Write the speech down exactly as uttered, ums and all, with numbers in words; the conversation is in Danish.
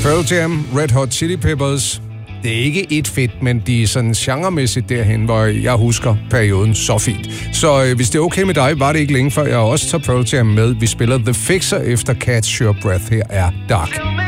Pearl Jam, Red Hot Chili Peppers. Det er ikke et fedt, men de er sådan genremæssigt derhen, hvor jeg husker perioden så fint. Så øh, hvis det er okay med dig, var det ikke længe før jeg også tager Pearl Jam med. Vi spiller The Fixer efter Catch Your Breath. Her er Dark.